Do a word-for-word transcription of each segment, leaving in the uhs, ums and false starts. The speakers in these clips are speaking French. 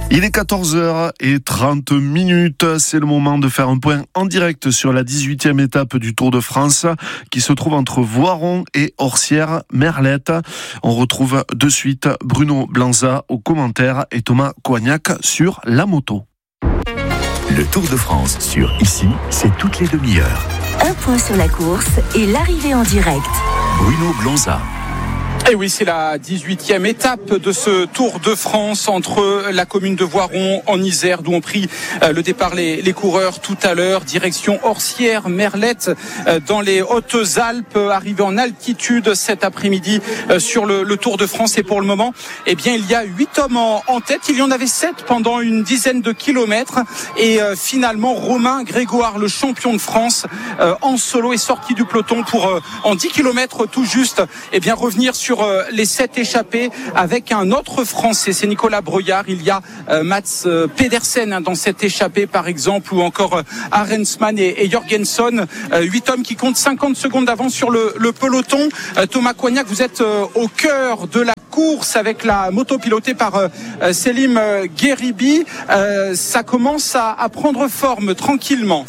Il est quatorze heures trente minutes, c'est le moment de faire un point en direct sur la dix-huitième étape du Tour de France qui se trouve entre Voiron et Orsières-Merlette. On retrouve de suite Bruno Blanza aux commentaires et Thomas Coignac sur la moto. Le Tour de France sur Ici, c'est toutes les demi-heures. Un point sur la course et l'arrivée en direct. Bruno Blanza. Et oui, c'est la dix-huitième étape de ce Tour de France entre la commune de Voiron en Isère, d'où ont pris le départ les, les coureurs tout à l'heure, direction Orsières-Merlette dans les Hautes-Alpes, arrivé en altitude cet après-midi sur le, le Tour de France. Et pour le moment, eh bien, il y a huit hommes en, en tête. Il y en avait sept pendant une dizaine de kilomètres. Et euh, finalement, Romain Grégoire, le champion de France, euh, en solo, est sorti du peloton pour, euh, en dix kilomètres tout juste, eh bien, revenir sur sur les sept échappés avec un autre Français, c'est Nicolas Breuillard. Il y a euh, Mats euh, Pedersen hein, dans cette échappée par exemple, ou encore euh, Arensman et, et Jorgensen, euh, huit hommes qui comptent cinquante secondes d'avance sur le, le peloton. euh, Thomas Coignac, vous êtes euh, au cœur de la course avec la moto pilotée par euh, Selim euh, Gueribi. euh, ça commence à, à prendre forme tranquillement.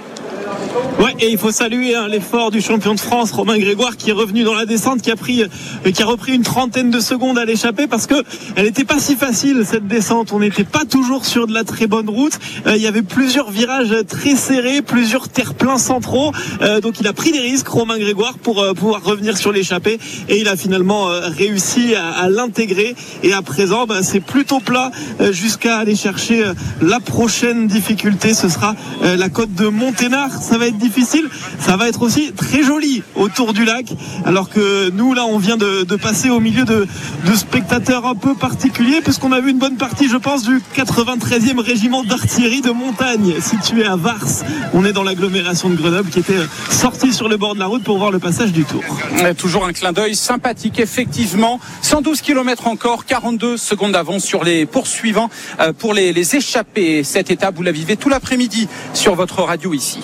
Ouais, et il faut saluer hein, l'effort du champion de France, Romain Grégoire, qui est revenu dans la descente, qui a pris, euh, qui a repris une trentaine de secondes à l'échappée parce que elle n'était pas si facile cette descente. On n'était pas toujours sur de la très bonne route. Euh, il y avait plusieurs virages très serrés, plusieurs terre-pleins centraux. Euh, donc il a pris des risques, Romain Grégoire, pour euh, pouvoir revenir sur l'échappée, et il a finalement euh, réussi à, à l'intégrer. Et à présent, bah, c'est plutôt plat euh, jusqu'à aller chercher euh, la prochaine difficulté. Ce sera euh, la côte de Monténard. Ça va être difficile, ça va être aussi très joli autour du lac, alors que nous là on vient de, de passer au milieu de, de spectateurs un peu particuliers, puisqu'on a vu une bonne partie, je pense, du quatre-vingt-treizième régiment d'artillerie de montagne situé à Vars. On est dans l'agglomération de Grenoble, qui était sorti sur le bord de la route pour voir le passage du Tour. Et toujours un clin d'œil sympathique, effectivement. cent douze kilomètres encore, quarante-deux secondes d'avance sur les poursuivants pour les, les échappés. Cette étape, vous la vivez tout l'après-midi sur votre radio ici.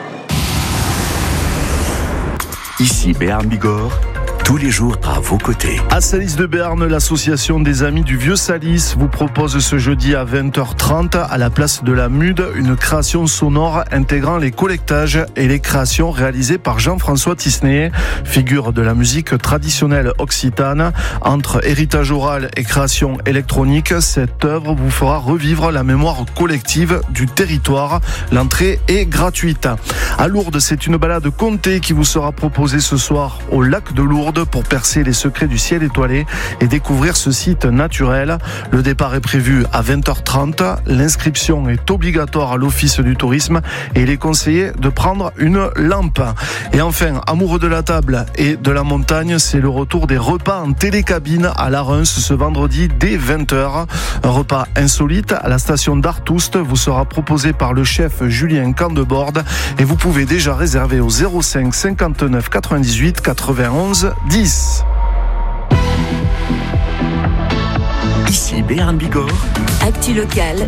Ici Béarn Bigorre, tous les jours à vos côtés. À Salis de Berne, l'association des Amis du Vieux Salis vous propose ce jeudi à vingt heures trente à la place de la Mude une création sonore intégrant les collectages et les créations réalisées par Jean-François Tisné, figure de la musique traditionnelle occitane. Entre héritage oral et création électronique, cette œuvre vous fera revivre la mémoire collective du territoire. L'entrée est gratuite. À Lourdes, c'est une balade comptée qui vous sera proposée ce soir au lac de Lourdes pour percer les secrets du ciel étoilé et découvrir ce site naturel. Le départ est prévu à vingt heures trente. L'inscription est obligatoire à l'Office du tourisme et il est conseillé de prendre une lampe. Et enfin, amoureux de la table et de la montagne, c'est le retour des repas en télécabine à la Reims ce vendredi dès vingt heures. Un repas insolite à la station d'Artoust vous sera proposé par le chef Julien Candeborde et vous pouvez déjà réserver au zéro cinq cinquante-neuf quatre-vingt-dix-huit quatre-vingt-onze dix. Ici Béarn Bigorre. Actu locale